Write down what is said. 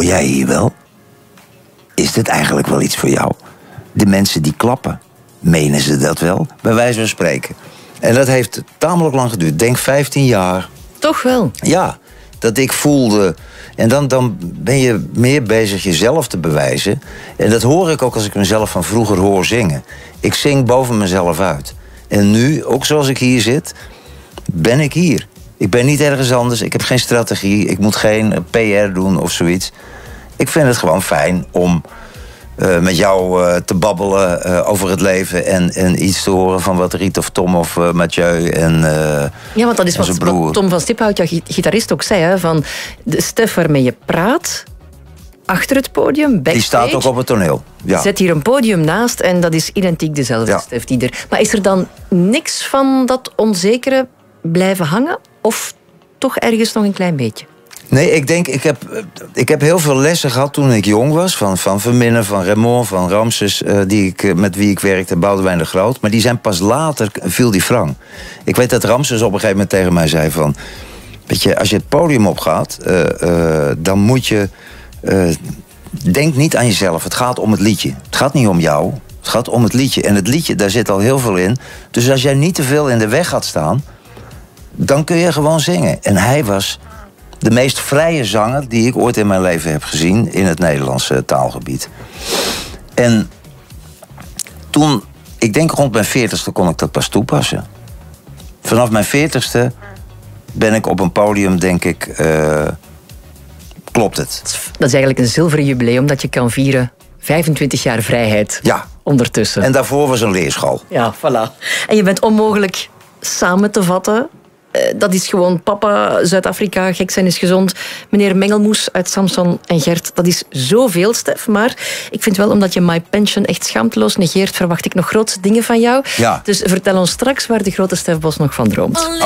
Hoor jij hier wel? Is dit eigenlijk wel iets voor jou? De mensen die klappen, menen ze dat wel? Bij wijze van spreken. En dat heeft tamelijk lang geduurd. Denk 15 jaar. Toch wel? Ja, dat ik voelde... En dan ben je meer bezig jezelf te bewijzen. En dat hoor ik ook als ik mezelf van vroeger hoor zingen. Ik zing boven mezelf uit. En nu, ook zoals ik hier zit, ben ik hier. Ik ben niet ergens anders. Ik heb geen strategie. Ik moet geen PR doen of zoiets. Ik vind het gewoon fijn om met jou te babbelen over het leven... en iets te horen van wat Riet of Tom of Mathieu en ja, want dat is wat Tom van Stiphout, jouw gitarist, ook zei. Hè, van de Stef waarmee je praat, achter het podium, backstage... Die staat ook op het toneel. Ja. Zet hier een podium naast en dat is identiek dezelfde Stef die er... Maar is er dan niks van dat onzekere blijven hangen? Of toch ergens nog een klein beetje? Nee, ik denk, ik heb heel veel lessen gehad toen ik jong was. Van Verminnen, van Raymond, van Ramses, met wie ik werkte, Boudewijn de Groot. Maar die zijn pas later, viel die wrang. Ik weet dat Ramses op een gegeven moment tegen mij zei van... Weet je, als je het podium opgaat, dan moet je... denk niet aan jezelf, het gaat om het liedje. Het gaat niet om jou, het gaat om het liedje. En het liedje, daar zit al heel veel in. Dus als jij niet te veel in de weg gaat staan... dan kun je gewoon zingen. En hij was... de meest vrije zanger die ik ooit in mijn leven heb gezien... in het Nederlandse taalgebied. En toen, ik denk rond mijn 40ste kon ik dat pas toepassen. Vanaf mijn 40ste ben ik op een podium, denk ik... klopt het. Dat is eigenlijk een zilveren jubileum dat je kan vieren. 25 jaar vrijheid. Ja. Ondertussen. En daarvoor was een leerschool. Ja, voilà. En je bent onmogelijk samen te vatten... Dat is gewoon papa, Zuid-Afrika, gek zijn is gezond. Meneer Mengelmoes uit Samson en Gert. Dat is zoveel, Stef. Maar ik vind wel, omdat je My Pension echt schaamteloos negeert... verwacht ik nog grootste dingen van jou. Ja. Dus vertel ons straks waar de grote Stef Bos nog van droomt.